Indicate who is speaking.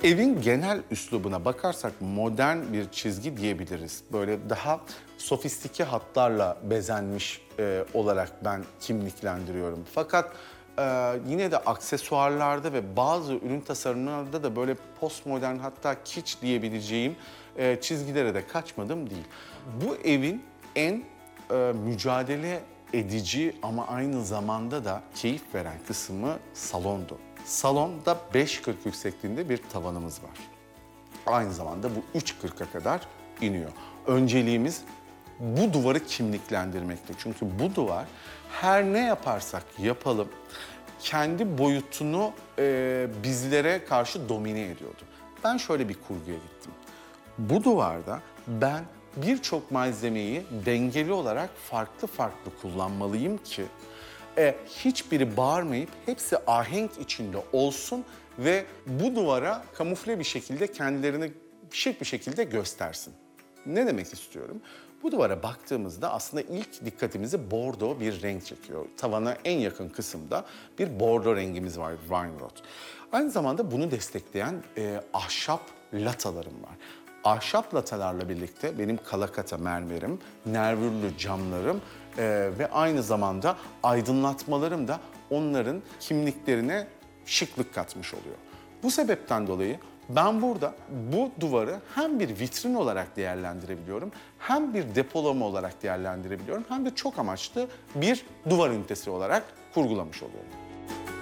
Speaker 1: Evin genel üslubuna bakarsak modern bir çizgi diyebiliriz. Böyle daha sofistike hatlarla bezenmiş olarak ben kimliklendiriyorum. Fakat yine de aksesuarlarda ve bazı ürün tasarımlarında da böyle postmodern, hatta kitsch diyebileceğim çizgilere de kaçmadım değil. Bu evin en mücadele edici ama aynı zamanda da keyif veren kısmı salondu. Salonda 5.40 yüksekliğinde bir tavanımız var. Aynı zamanda bu 3.40'a kadar iniyor. Önceliğimiz bu duvarı kimliklendirmekte. Çünkü bu duvar her ne yaparsak yapalım kendi boyutunu bizlere karşı domine ediyordu. Ben şöyle bir kurguya gittim. Bu duvarda ben birçok malzemeyi dengeli olarak farklı farklı kullanmalıyım ki hiçbiri bağırmayıp hepsi ahenk içinde olsun ve bu duvara kamufle bir şekilde kendilerini şık bir şekilde göstersin. Ne demek istiyorum? Bu duvara baktığımızda aslında ilk dikkatimizi bordo bir renk çekiyor. Tavana en yakın kısımda bir bordo rengimiz var, wine rot. Aynı zamanda bunu destekleyen ahşap latalarım var. Ahşap latalarla birlikte benim kalakata mermerim, nervürlü camlarım ve aynı zamanda aydınlatmalarım da onların kimliklerine şıklık katmış oluyor. Bu sebepten dolayı ben burada bu duvarı hem bir vitrin olarak değerlendirebiliyorum, hem bir depolama olarak değerlendirebiliyorum, hem de çok amaçlı bir duvar ünitesi olarak kurgulamış oluyorum.